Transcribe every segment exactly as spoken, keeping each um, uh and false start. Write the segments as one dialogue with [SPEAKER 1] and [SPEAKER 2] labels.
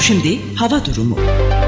[SPEAKER 1] Şimdi hava durumu.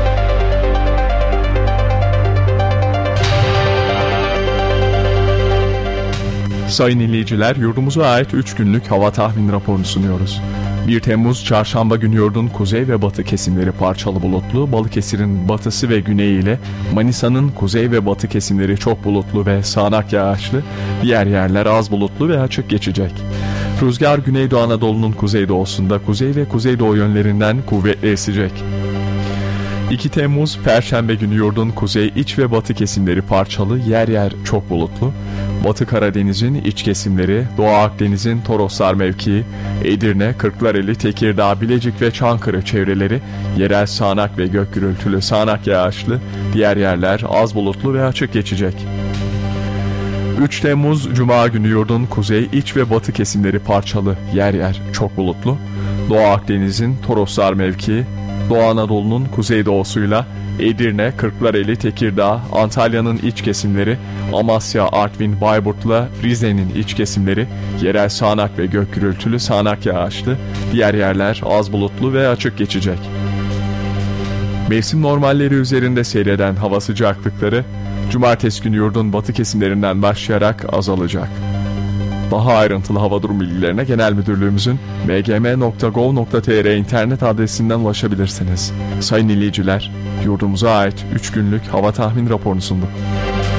[SPEAKER 2] Sayın dinleyiciler, yurdumuza ait üç günlük hava tahmin raporunu sunuyoruz. bir Temmuz Çarşamba günü yurdun kuzey ve batı kesimleri parçalı bulutlu, Balıkesir'in batısı ve güneyi ile Manisa'nın kuzey ve batı kesimleri çok bulutlu ve sağanak yağışlı, diğer yerler az bulutlu ve açık geçecek. Rüzgar Güneydoğu Anadolu'nun kuzeydoğusunda kuzey ve kuzeydoğu yönlerinden kuvvetli esecek. iki Temmuz Perşembe günü yurdun kuzey, iç ve batı kesimleri parçalı, yer yer çok bulutlu. Batı Karadeniz'in iç kesimleri, Doğu Akdeniz'in Toroslar mevkii, Edirne, Kırklareli, Tekirdağ, Bilecik ve Çankırı çevreleri yerel sağanak ve gök gürültülü sağanak yağışlı, diğer yerler az bulutlu ve açık geçecek. üç Temmuz Cuma günü yurdun kuzey, iç ve batı kesimleri parçalı, yer yer çok bulutlu. Doğu Akdeniz'in Toroslar mevkii, Doğu Anadolu'nun kuzeydoğusuyla Edirne, Kırklareli, Tekirdağ, Antalya'nın iç kesimleri, Amasya, Artvin, Bayburt'la Rize'nin iç kesimleri yerel sağanak ve gök gürültülü sağanak yağışlı, diğer yerler az bulutlu ve açık geçecek. Mevsim normalleri üzerinde seyreden hava sıcaklıkları Cumartesi günü yurdun batı kesimlerinden başlayarak azalacak. Daha ayrıntılı hava durum bilgilerine Genel Müdürlüğümüzün m g m nokta gov nokta t r internet adresinden ulaşabilirsiniz. Sayın dinleyiciler, yurdumuza ait üç günlük hava tahmin raporunu sunduk.